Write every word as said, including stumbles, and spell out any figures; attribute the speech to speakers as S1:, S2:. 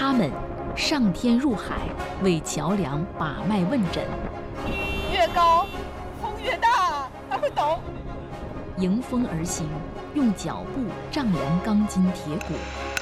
S1: 他们上天入海，为桥梁把脉问诊。
S2: 越高，风越大，它会抖。
S1: 迎风而行，用脚步丈量钢筋铁骨。